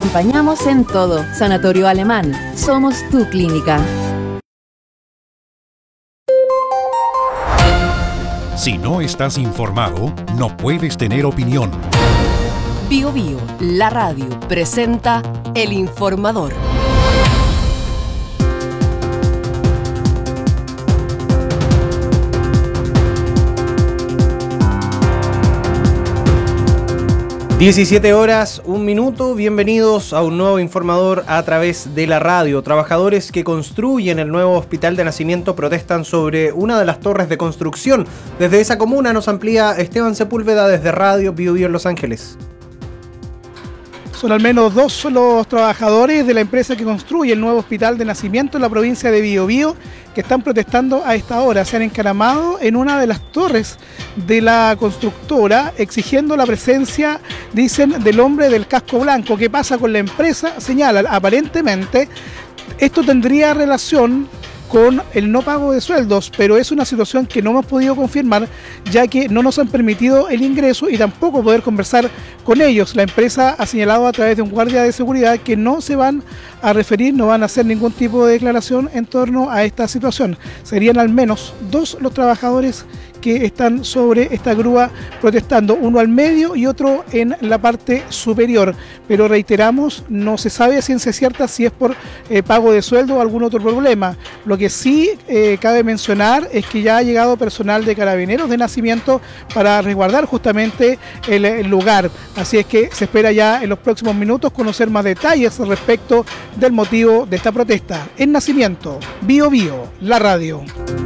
acompañamos en todo. Sanatorio Alemán. Somos tu clínica. Si no estás informado, no puedes tener opinión. Bio Bio, la radio, presenta El Informador. (17 horas, 1 minuto). Bienvenidos a un nuevo Informador a través de la radio. Trabajadores que construyen el nuevo hospital de nacimiento protestan sobre una de las torres de construcción. Desde esa comuna nos amplía Esteban Sepúlveda desde Radio Bio Bio en Los Ángeles. Son al menos 2 los trabajadores de la empresa que construye el nuevo hospital de nacimiento en la provincia de Biobío que están protestando a esta hora. Se han encaramado en una de las torres de la constructora exigiendo la presencia, dicen, del hombre del casco blanco. ¿Qué pasa con la empresa? Señalan, aparentemente esto tendría relación con el no pago de sueldos, pero es una situación que no hemos podido confirmar, ya que no nos han permitido el ingreso y tampoco poder conversar con ellos. La empresa ha señalado a través de un guardia de seguridad que no se van a referir, no van a hacer ningún tipo de declaración en torno a esta situación. Serían al menos 2 los trabajadores que están sobre esta grúa protestando, uno al medio y otro en la parte superior, pero reiteramos, no se sabe a ciencia cierta si es por pago de sueldo o algún otro problema. Lo que sí cabe mencionar es que ya ha llegado personal de Carabineros de Nacimiento para resguardar justamente el lugar, así es que se espera ya en los próximos minutos conocer más detalles respecto del motivo de esta protesta. En Nacimiento, Bio Bio, la radio.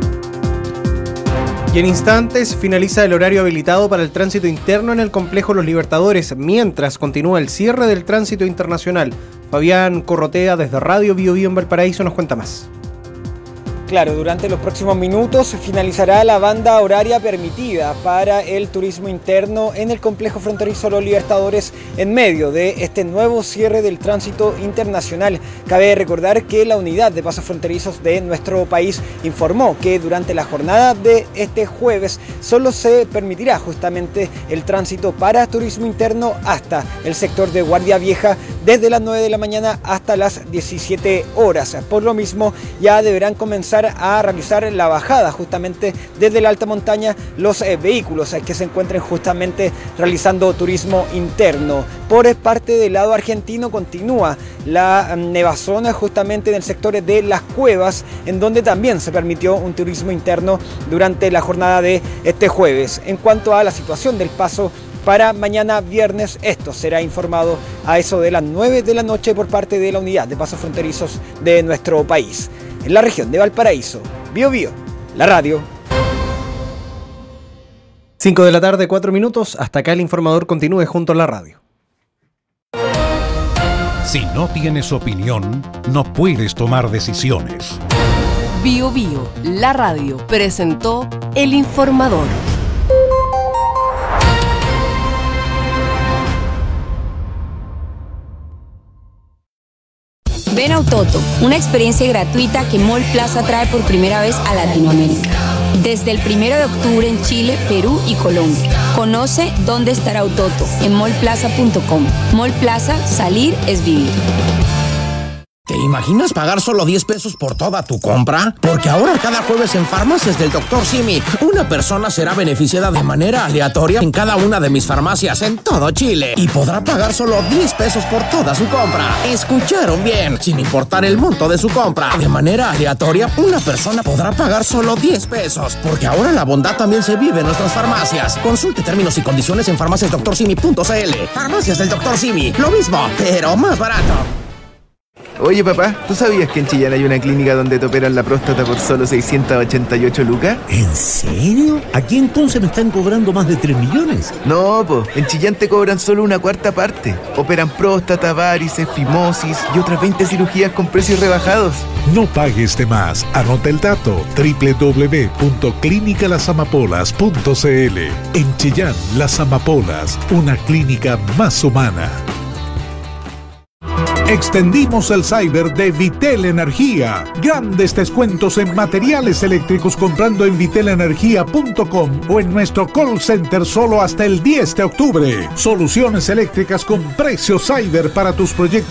Y en instantes finaliza el horario habilitado para el tránsito interno en el complejo Los Libertadores, mientras continúa el cierre del tránsito internacional. Fabián Corrotea desde Radio Bio Bio en Valparaíso nos cuenta más. Claro, durante los próximos minutos finalizará la banda horaria permitida para el turismo interno en el complejo fronterizo Los Libertadores en medio de este nuevo cierre del tránsito internacional. Cabe recordar que la unidad de pasos fronterizos de nuestro país informó que durante la jornada de este jueves solo se permitirá justamente el tránsito para turismo interno hasta el sector de Guardia Vieja desde las 9 de la mañana hasta las 17 horas. Por lo mismo ya deberán comenzar a realizar la bajada justamente desde la alta montaña los vehículos que se encuentren justamente realizando turismo interno. Por parte del lado argentino continúa la nevazón justamente en el sector de Las Cuevas, en donde también se permitió un turismo interno durante la jornada de este jueves. En cuanto a la situación del paso para mañana viernes, esto será informado a eso de las 9 de la noche por parte de la unidad de pasos fronterizos de nuestro país. En la región de Valparaíso, Bio Bio, la radio. 5 de la tarde, 4 minutos. Hasta acá el Informador continúe junto a la radio. Si no tienes opinión, no puedes tomar decisiones. Bio Bio, la radio, presentó El Informador. Ven a Ototo, una experiencia gratuita que Mall Plaza trae por primera vez a Latinoamérica. Desde el 1 de octubre en Chile, Perú y Colombia. Conoce dónde estará Ototo en mallplaza.com. Mall Plaza, salir es vivir. ¿Te imaginas pagar solo 10 pesos por toda tu compra? Porque ahora cada jueves en Farmacias del Dr. Simi, una persona será beneficiada de manera aleatoria en cada una de mis farmacias en todo Chile y podrá pagar solo 10 pesos por toda su compra. ¿Escucharon bien? Sin importar el monto de su compra, de manera aleatoria, una persona podrá pagar solo 10 pesos. Porque ahora la bondad también se vive en nuestras farmacias. Consulte términos y condiciones en farmaciasdrsimi.cl. Farmacias del Dr. Simi, lo mismo, pero más barato. Oye papá, ¿tú sabías que en Chillán hay una clínica donde te operan la próstata por solo 688 lucas? ¿En serio? ¿Aquí entonces me están cobrando más de 3 millones? No, po, en Chillán te cobran solo una cuarta parte. Operan próstata, varices, fimosis y otras 20 cirugías con precios rebajados. No pagues de más. Anota el dato: www.clinicalasamapolas.cl. En Chillán, Las Amapolas, una clínica más humana. Extendimos el cyber de Vitel Energía. Grandes descuentos en materiales eléctricos comprando en vitelenergia.com o en nuestro call center solo hasta el 10 de octubre. Soluciones eléctricas con precio cyber para tus proyectos